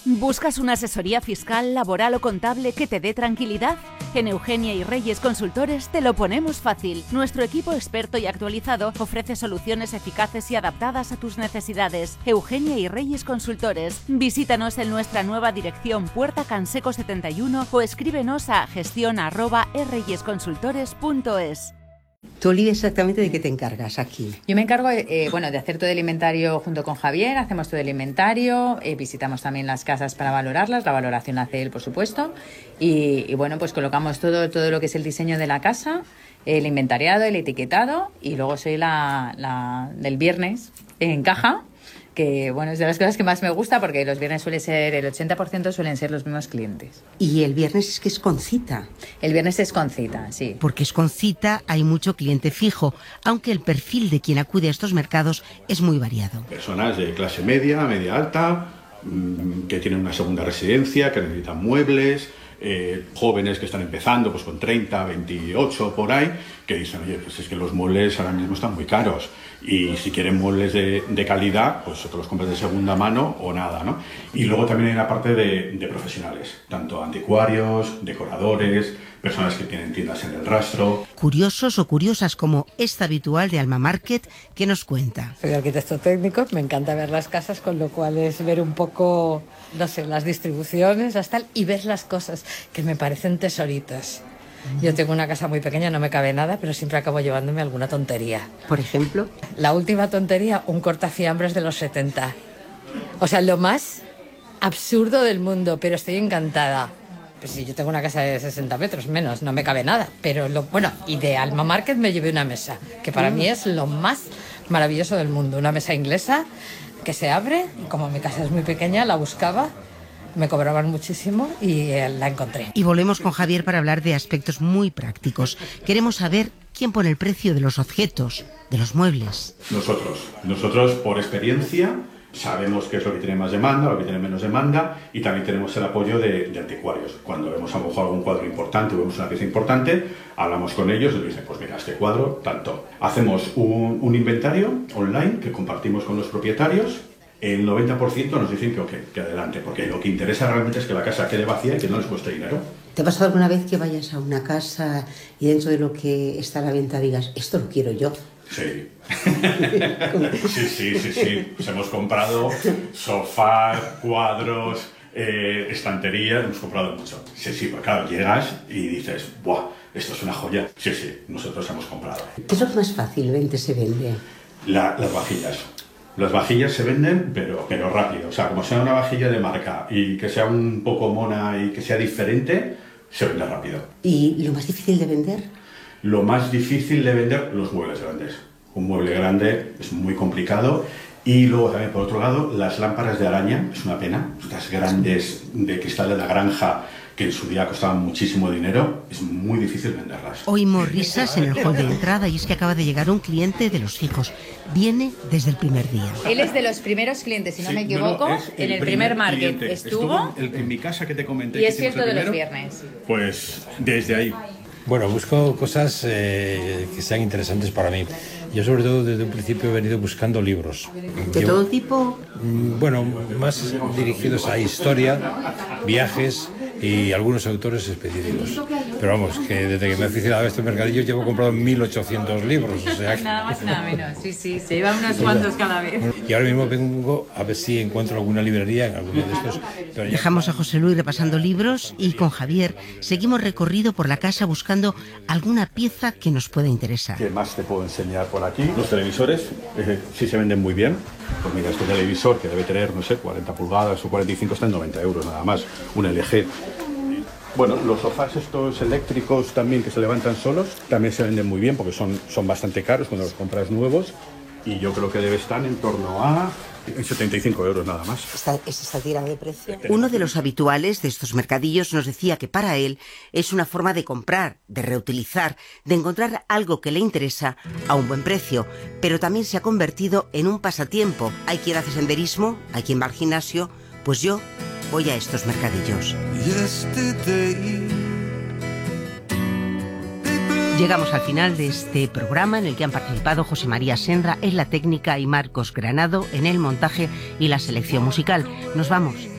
¿Buscas una asesoría fiscal, laboral o contable que te dé tranquilidad? En Eugenia y Reyes Consultores te lo ponemos fácil. Nuestro equipo experto y actualizado ofrece soluciones eficaces y adaptadas a tus necesidades. Eugenia y Reyes Consultores. Visítanos en nuestra nueva dirección Puerta Canseco 71 o escríbenos a gestion@reyesconsultores.es. ¿Tú, Olivia, exactamente de qué te encargas aquí? Yo me encargo de hacer todo el inventario junto con Javier, hacemos todo el inventario, visitamos también las casas para valorarlas, la valoración la hace él, por supuesto, y bueno, pues colocamos todo lo que es el diseño de la casa, el inventariado, el etiquetado, y luego soy la del viernes en caja, que bueno, es de las cosas que más me gusta porque los viernes suele ser, el 80% suelen ser los mismos clientes. Y el viernes es que es con cita. El viernes es con cita, sí. Porque es con cita, hay mucho cliente fijo, aunque el perfil de quien acude a estos mercados es muy variado. Personas de clase media, media alta, que tienen una segunda residencia, que necesitan muebles, jóvenes que están empezando pues con 30, 28 por ahí, que dicen, oye, pues es que los muebles ahora mismo están muy caros y si quieren muebles de calidad, pues te los compras de segunda mano o nada, ¿no? Y luego también hay una parte de profesionales, tanto anticuarios, decoradores, personas que tienen tiendas en el rastro. Curiosos o curiosas como esta habitual de Alma Market, que nos cuenta. Soy arquitecto técnico, me encanta ver las casas, con lo cual es ver un poco, no sé, las distribuciones, hasta y ver las cosas que me parecen tesoritas. Yo tengo una casa muy pequeña, no me cabe nada, pero siempre acabo llevándome alguna tontería. Por ejemplo, la última tontería, un cortafiambres de los 70. O sea, lo más absurdo del mundo, pero estoy encantada. Pues sí, yo tengo una casa de 60 metros menos, no me cabe nada. Pero y de Alma Market me llevé una mesa, que para mí es lo más maravilloso del mundo. Una mesa inglesa que se abre, y como mi casa es muy pequeña, la buscaba. Me cobraban muchísimo y la encontré. Y volvemos con Javier para hablar de aspectos muy prácticos. Queremos saber quién pone el precio de los objetos, de los muebles. Nosotros por experiencia sabemos qué es lo que tiene más demanda, lo que tiene menos demanda, y también tenemos el apoyo de anticuarios. Cuando vemos a lo mejor algún cuadro importante o vemos una pieza importante, hablamos con ellos y les dicen, pues mira, este cuadro, tanto. Hacemos un inventario online que compartimos con los propietarios. El 90% nos dicen que adelante, porque lo que interesa realmente es que la casa quede vacía y que no les cueste dinero. ¿Te ha pasado alguna vez que vayas a una casa y dentro de lo que está a la venta digas, esto lo quiero yo? Sí. Sí. Pues hemos comprado sofás, cuadros, estanterías, hemos comprado mucho. Sí, pues claro, llegas y dices, ¡buah! Esto es una joya. Sí, nosotros hemos comprado. ¿Qué es lo que más fácilmente se vende? Las vajillas. Las vajillas se venden, pero rápido. O sea, como sea una vajilla de marca y que sea un poco mona y que sea diferente, se vende rápido. ¿Y lo más difícil de vender? Lo más difícil de vender, los muebles grandes. Un mueble grande es muy complicado. Y luego también, por otro lado, las lámparas de araña, es una pena. Estas grandes de cristal de la granja, que en su día costaban muchísimo dinero, es muy difícil venderlas. Oímos risas en el hall de entrada y es que acaba de llegar un cliente de los fijos. Viene desde el primer día. Él es de los primeros clientes, si no me equivoco, en el primer market estuvo en mi casa que te comenté. Y es cierto de los viernes. Pues desde ahí. Bueno, busco cosas que sean interesantes para mí. Yo sobre todo desde un principio he venido buscando libros. ¿De todo tipo? Bueno, más dirigidos a historia, viajes y algunos autores específicos. Pero vamos, que desde que me he aficionado a este mercadillo llevo comprado 1.800 libros. O sea, nada más, nada menos. Sí, se llevan unos cuantos cada vez. Y ahora mismo vengo a ver si encuentro alguna librería en alguno de estos. Pero ya... Dejamos a José Luis repasando libros y con Javier seguimos recorrido por la casa buscando alguna pieza que nos pueda interesar. ¿Qué más te puedo enseñar por aquí? Los televisores sí se venden muy bien. Pues mira, este televisor que debe tener, no sé, 40 pulgadas o 45 está en 90 euros nada más. Un LG. Bueno, los sofás estos eléctricos también que se levantan solos también se venden muy bien porque son bastante caros cuando los compras nuevos y yo creo que debe estar en torno a 75 euros nada más. ¿Es esta tirada de precio? Uno de los habituales de estos mercadillos nos decía que para él es una forma de comprar, de reutilizar, de encontrar algo que le interesa a un buen precio, pero también se ha convertido en un pasatiempo. Hay quien hace senderismo, hay quien va al gimnasio, pues yo voy a estos mercadillos. Llegamos al final de este programa en el que han participado José María Senra en la técnica y Marcos Granado en el montaje y la selección musical. Nos vamos.